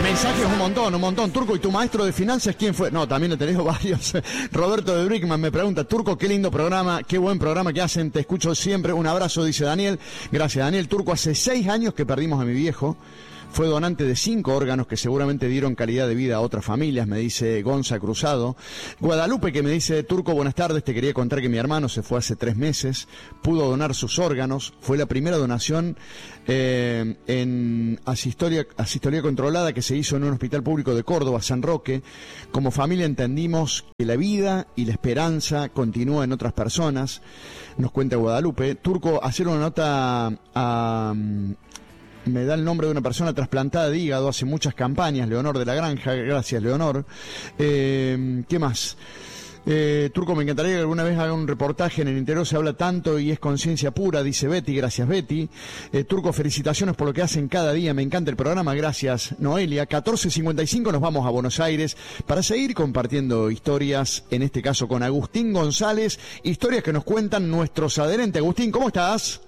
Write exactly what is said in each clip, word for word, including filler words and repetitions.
Mensajes un montón, un montón. Turco, ¿y tu maestro de finanzas quién fue? No, también he tenido varios. Roberto de Brickman me pregunta, Turco, qué lindo programa, qué buen programa que hacen, te escucho siempre. Un abrazo, dice Daniel. Gracias, Daniel. Turco, hace seis años que perdimos a mi viejo. Fue donante de cinco órganos que seguramente dieron calidad de vida a otras familias, me dice Gonza Cruzado. Guadalupe, que me dice, Turco, buenas tardes, te quería contar que mi hermano se fue hace tres meses, pudo donar sus órganos, fue la primera donación eh, en asistolia, asistolia controlada que se hizo en un hospital público de Córdoba, San Roque. Como familia entendimos que la vida y la esperanza continúa en otras personas, nos cuenta Guadalupe. Turco, hacer una nota a... Me da el nombre de una persona trasplantada de hígado, hace muchas campañas, Leonor de la Granja, gracias Leonor. Eh, ¿Qué más? Eh, Turco, me encantaría que alguna vez haga un reportaje, en el interior se habla tanto y es conciencia pura, dice Betty, gracias Betty. Eh, Turco, felicitaciones por lo que hacen cada día, me encanta el programa, gracias Noelia. catorce cincuenta y cinco nos vamos a Buenos Aires para seguir compartiendo historias, en este caso con Agustín González, historias que nos cuentan nuestros adherentes. Agustín, ¿cómo estás?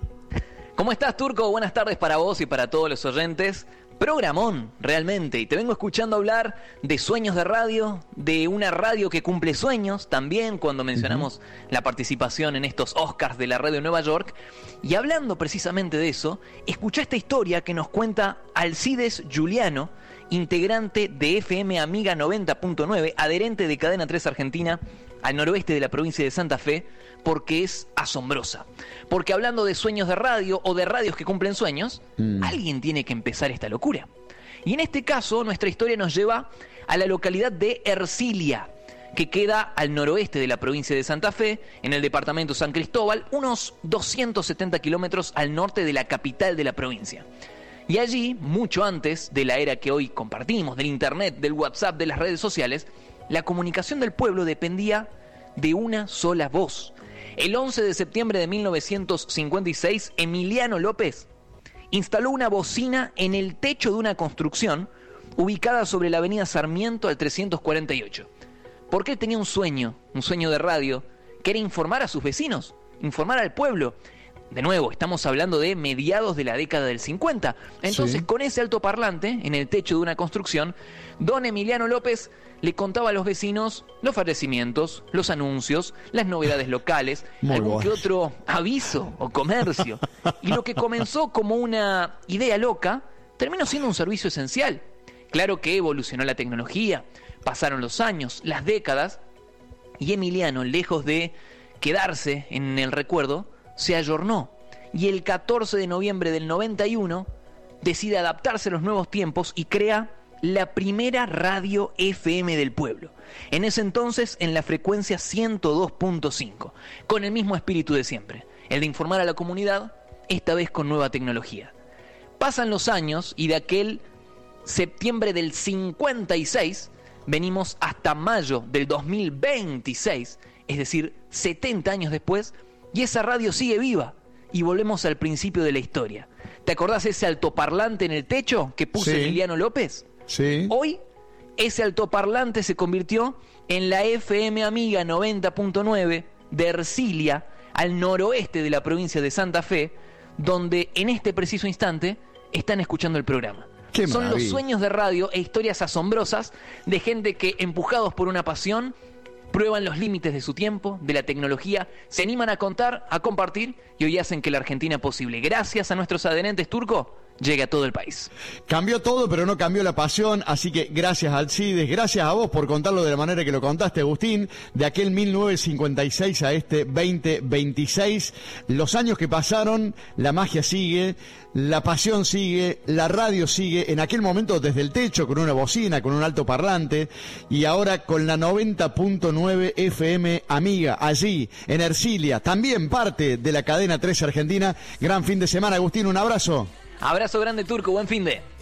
¿Cómo estás, Turco? Buenas tardes para vos y para todos los oyentes. Programón, realmente. Y te vengo escuchando hablar de sueños de radio, de una radio que cumple sueños, también cuando mencionamos uh-huh. la participación en estos Oscars de la radio de Nueva York. Y hablando precisamente de eso, escuchá esta historia que nos cuenta Alcides Giuliano, integrante de F M Amiga noventa punto nueve, adherente de Cadena tres Argentina, al noroeste de la provincia de Santa Fe, porque es asombrosa. Porque hablando de sueños de radio o de radios que cumplen sueños, mm. alguien tiene que empezar esta locura. Y en este caso, nuestra historia nos lleva a la localidad de Ercilia, que queda al noroeste de la provincia de Santa Fe, en el departamento San Cristóbal, unos doscientos setenta kilómetros al norte de la capital de la provincia. Y allí, mucho antes de la era que hoy compartimos, del internet, del WhatsApp, de las redes sociales, la comunicación del pueblo dependía de una sola voz. El once de septiembre de mil novecientos cincuenta y seis, Emiliano López instaló una bocina en el techo de una construcción ubicada sobre la avenida Sarmiento al trescientos cuarenta y ocho. Porque él tenía un sueño, un sueño de radio, que era informar a sus vecinos, informar al pueblo. De nuevo, estamos hablando de mediados de la década del cincuenta. Entonces, sí. con ese altoparlante en el techo de una construcción, don Emiliano López le contaba a los vecinos los fallecimientos, los anuncios, las novedades locales, Muy algún bueno. que otro aviso o comercio. Y lo que comenzó como una idea loca, terminó siendo un servicio esencial. Claro que evolucionó la tecnología, pasaron los años, las décadas, y Emiliano, lejos de quedarse en el recuerdo, se ayornó, y el catorce de noviembre del noventa y uno decide adaptarse a los nuevos tiempos y crea la primera radio F M del pueblo. En ese entonces en la frecuencia ciento dos punto cinco, con el mismo espíritu de siempre, el de informar a la comunidad, esta vez con nueva tecnología. Pasan los años y de aquel septiembre del cincuenta y seis venimos hasta mayo del dos mil veintiséis, es decir, setenta años después, y esa radio sigue viva. Y volvemos al principio de la historia. ¿Te acordás ese altoparlante en el techo que puso sí. Emiliano López? Sí. Hoy, ese altoparlante se convirtió en la F M Amiga noventa punto nueve de Ercilia, al noroeste de la provincia de Santa Fe, donde en este preciso instante están escuchando el programa. Qué Son maravilla. los sueños de radio e historias asombrosas de gente que, empujados por una pasión, prueban los límites de su tiempo, de la tecnología, se animan a contar, a compartir y hoy hacen que la Argentina posible, gracias a nuestros adherentes turcos, llegue a todo el país. Cambió todo, pero no cambió la pasión, así que gracias Alcides, gracias a vos por contarlo de la manera que lo contaste, Agustín, de aquel mil novecientos cincuenta y seis a este veinte veintiséis, los años que pasaron, la magia sigue, la pasión sigue, la radio sigue, en aquel momento desde el techo, con una bocina, con un altoparlante, y ahora con la noventa punto nueve F M Amiga, allí, en Ercilia, también parte de la cadena tres Argentina. Gran fin de semana, Agustín, un abrazo. Abrazo grande, Turco, buen fin de...